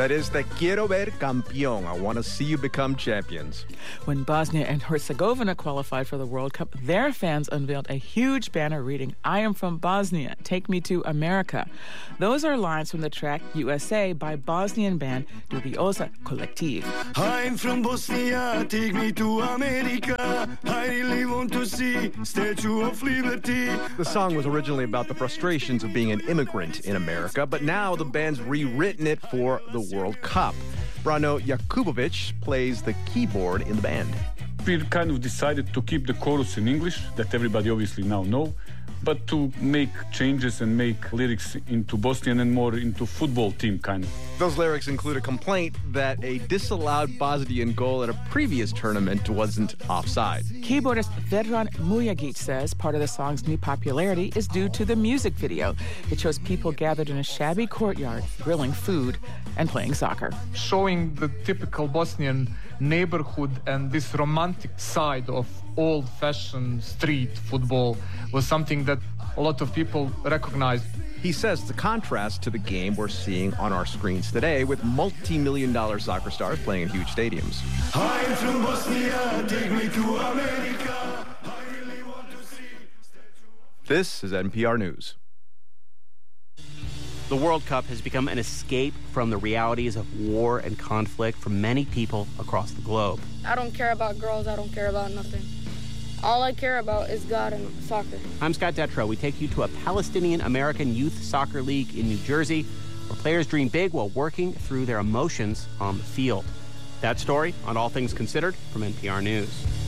That is Te quiero ver campeón. I want to see you become champions. When Bosnia and Herzegovina qualified for the World Cup, their fans unveiled a huge banner reading, "I am from Bosnia, take me to America." Those are lines from the track USA by Bosnian band Dubioza Collective. I'm from Bosnia, take me to America. I really want to see Statue of Liberty. The song was originally about the frustrations of being an immigrant in America, but now the band's rewritten it for the World Cup. Brano Jakubovic plays the keyboard in the band. We kind of decided to keep the chorus in English, that everybody obviously now know, but to make changes and make lyrics into Bosnian and more into football team kind of. Those lyrics include a complaint that a disallowed Bosnian goal at a previous tournament wasn't offside. Keyboardist Vedran Mujagic says part of the song's new popularity is due to the music video. It shows people gathered in a shabby courtyard, grilling food and playing soccer. Showing the typical Bosnian neighborhood and this romantic side of old-fashioned street football was something that a lot of people recognized. He says the contrast to the game we're seeing on our screens today with multi-million-dollar soccer stars playing in huge stadiums. I'm from Bosnia, take me to America. I really want to see Statue of... This is NPR News. The World Cup has become an escape from the realities of war and conflict for many people across the globe. I don't care about girls. I don't care about nothing. All I care about is God and soccer. I'm Scott Detrow. We take you to a Palestinian-American youth soccer league in New Jersey where players dream big while working through their emotions on the field. That story on All Things Considered from NPR News.